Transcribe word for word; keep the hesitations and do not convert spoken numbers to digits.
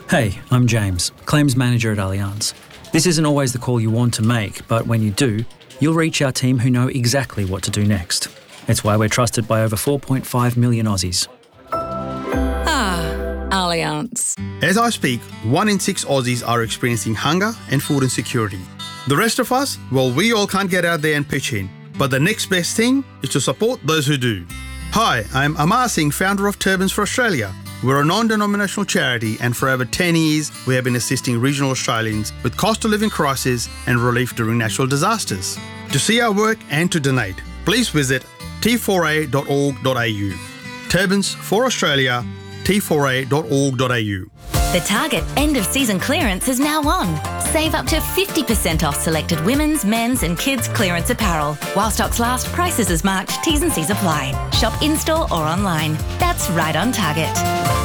Hey, I'm James, Claims Manager at Allianz. This isn't always the call you want to make, but when you do, you'll reach our team who know exactly what to do next. It's why we're trusted by over four point five million Aussies. Ah, Allianz. As I speak, one in six Aussies are experiencing hunger and food insecurity. The rest of us, well, we all can't get out there and pitch in. But the next best thing is to support those who do. Hi, I'm Amar Singh, founder of Turbans for Australia. We're a non-denominational charity, and for over ten years, we have been assisting regional Australians with cost of living crisis and relief during natural disasters. To see our work and to donate, please visit t four a dot org dot a u. Turbans for Australia, t four a dot org dot a u. The Target end-of-season clearance is now on. Save up to fifty percent off selected women's, men's and kids' clearance apparel. While stocks last, prices as marked, T's and C's apply. Shop in-store or online. That's right on Target.